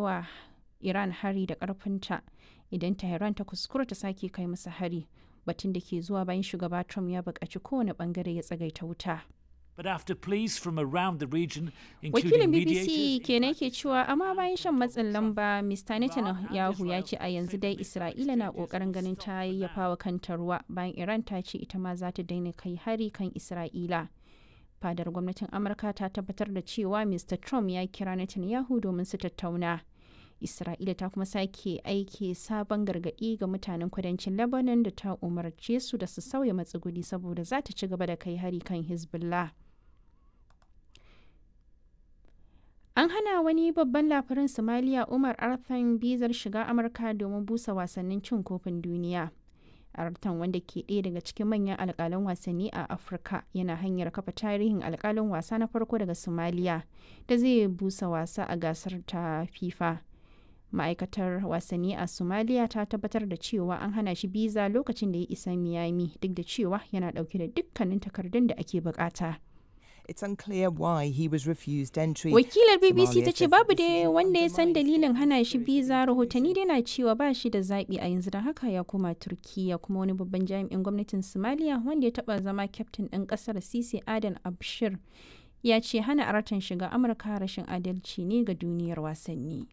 kaiwa Iran hari da ƙarfinta idan Tehran ta kuskura ta sake kai masa hari, batun da ke zuwa bayan shugaba Trump ya buƙaci kowane ɓangare ya tsagaita wuta. But after pleas from around the region, Wakilin including BBC mediators, kenan ke cewa amma bayan shan matsin lamba, Mr. Netanyahu ya ce a yanzu dai Isra'ila na ƙoƙarin ganin ta yayyafa wa kanta ruwa bayan Iran ta ce ita ma za ta daina kai hari kan Isra'ila. Fadar gwamnatin Amurka ta tabbatar da cewa Mr. Trump ya kira Netanyahu domin su tattauna. Isra'ila ta kuma sake aike sabon gargaɗi ga mutanen kudancin Lebanon da ta umarce su da su sauya matsuguni saboda za ta ci gaba da kai hari kan Hezbollah. An hana wani babban labarin Somalia Umar Arthan bizar shiga Amurka domin busa wasannin cin kofin duniya. Arthan, wanda ke ɗaya daga cikin manyan alƙalan wasanni a Afirka, yana hanyar kafa tarihin alƙalin wasa na farko daga Somalia da zai busa wasa a gasar ta FIFA. Ma'aikatar wasanni a Somalia ta tabbatar da cewa an hana shi biza lokacin da ya isa Miami, duk da cewa yana ɗauke da dukkanin takardun da ake bukata. It's unclear why he was refused entry. Wakilar BBC ta ce babu da wanda ya san dalilin hana shi biza. Rahotanni dai na cewa ba shi da zaɓi a yanzu, da haka ya koma Turkiya. Kuma wani babban jami'in gwamnatin Somalia wanda ya taɓa zama kyaftin ɗin ƙasar Sisi Adan Abshir ya ce hana Artan shiga Amurka rashin adalci ne ga duniyar wasanni.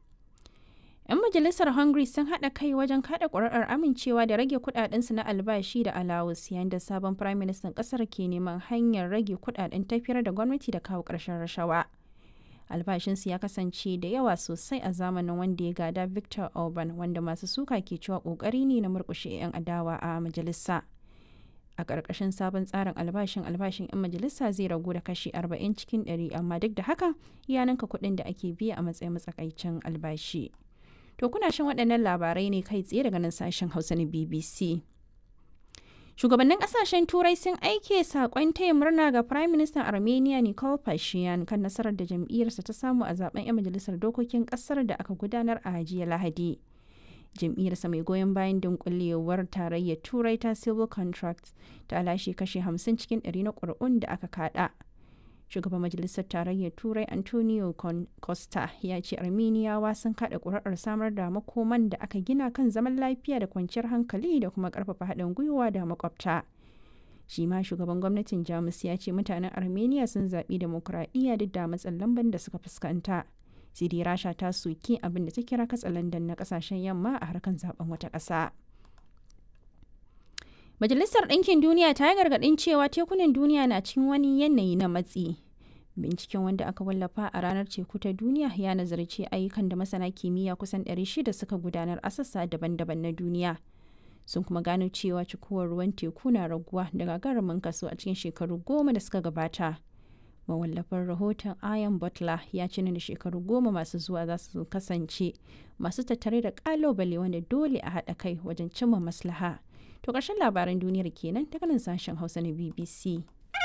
'Yan majalisar Hungary sun haɗa kai wajen kaɗa ƙuri'ar amincewa da rage kuɗaɗensu na albashi da alawus, yayin da sabon firaministan ƙasar ke neman hanyar rage kuɗaɗen tafiyar da gwamnati da kawo ƙarshen rashawa. Albashinsu ya kasance da yawa sosai a zamanin wanda ya gada Viktor Orban, wanda masu suka ke cewa ƙoƙari ne na murƙushe 'yan adawa a majalisa. A ƙarƙashin sabon tsarin albashin 'yan majalisa zai ragu da kashi 40 cikin 100, amma duk da haka ya ninka kuɗin da ake biya a matsayin matsakaicin albashi. To kuna shan waɗannan labarai ne kai tsaye daga nan sashen Hausa na BBC. Shugabannin ƙasashen Turai sun aike saƙon taya murna ga Prime Minister Armenia Nikol Pashinyan kan nasarar da jam'iyyarsa ta samu a zaben 'yan majalisar dokokin ƙasar da aka gudanar a jiya Lahadi. Jam'iyyarsa mai goyon bayan dunkulewar tarayyar Turai ta Civil Contracts ta lashe kashe 50 cikin 100 na ƙuri'un da aka kaɗa. Shugaban Majalisar Tarayyar Turai Antonio Costa ya ce Armeniyawa sun kaɗa ƙuri'ar samar da makoman da aka gina kan zaman lafiya da kwanciyar hankali da kuma ƙarfafa haɗin gwiwa da makwabta. Shi ma shugaban gwamnatin Jamus ya ce mutanen Armenia sun zaɓi demokuraɗiyya duk da matsin lamban da suka fuskanta. Sai dai Rasha ta soki abin da ta kira katsalandan na ƙasashen yamma a harkar zaben wata ƙasa. Majalisar Ɗinkin Duniya ta yi gargaɗin cewa tekunan duniya na cikin wani yanayi na matsi. Binciken wanda aka wallafa a ranar teku ta duniya ya nazarci ayyukan da masana kimiyya kusan 600 suka gudanar a sassa daban-daban na duniya. Sun kuma gano cewa cikuwar ruwan teku na raguwa da gagarumin kaso a cikin shekaru 10 da suka gabata. Mawallafin rahoton Ian Butler ya ce da shekaru 10 masu zuwa za su kasance masu tattare da ƙalubale wanda dole a haɗa kai wajen cimma maslaha. To ƙarshen labaran duniyar kenan daga nan sashen Hausa na BBC.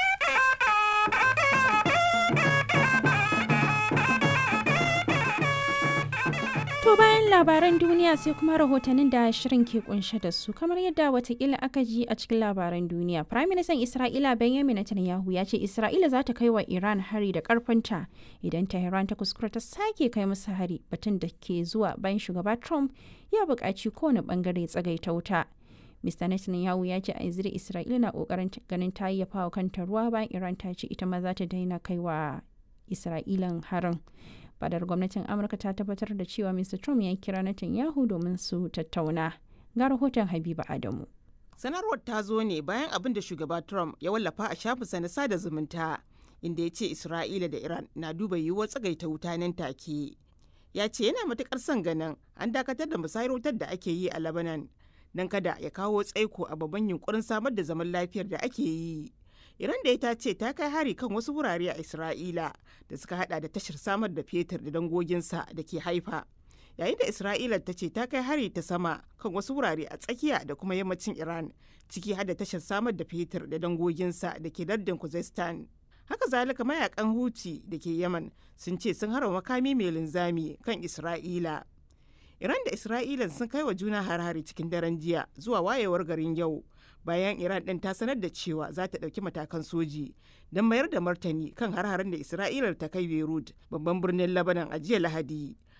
To bayan labaran duniya sai kuma rahotannin da shirin ke kunshe da su, kamar yadda watakila aka ji a cikin labaran duniya. Prime Minister Isra'ila Benjamin Netanyahu ya ce Isra'ila za ta kai wa Iran hari da karfinta idan Tehran ta kuskura ta sake kai musu hari, batun da ke zuwa bayan shugaba Trump ya buƙaci kowane bangare tsagaita wuta. Mr. Netanyahu ya ce a yanzu da Isra'ila na ƙoƙarin ganin ta yayyafa wa kanta ruwa bayan Iran ta ce ita ma za ta daina kai wa Isra'ilan harin. Fadar gwamnatin Amurka ta tabbatar da cewa Mr. Trump ya kira Netanyahu domin su tattauna. Ga rahoton Habiba Adamu. Sanarwar ta zo ne bayan abin da shugaba Trump ya wallafa a shafinsa na sada zumunta, inda ya ce Isra'ila da Iran na duba yiwuwar tsagaita wuta nan take. Ya ce yana matukar son ganin an dakatar da musayar wutar da ake yi a Lebanon don kada ya kawo tsaiko a babban yunkurin samar da zaman lafiyar da ake yi. Iran da ita ce ta kai hari kan wasu wurare a Isra'ila da suka hada da tashar samar da fetur da dangoginsa da ke Haifa. Yayin da Isra'ila ta ce ta kai hari ta sama kan wasu wurare a tsakiya da kuma yammacin Iran, ciki har da tashar samar da fetur da dangoginsa da ke lardin Khuzestan. Haka zalika mayakan Houthi da ke Yaman sun ce sun harba makami mai linzami kan Isra'ila. Iran da Isra'ila sun kai wa juna har-hari cikin daren jiya zuwa wayewar garin yau. Bayan Iran ɗin ta sanar da cewa za ta ɗauki matakan soji don mayar da martani kan har-haren da Isra'ila ta kai Beirut, babban birnin Lebanon a jiya Lahadi.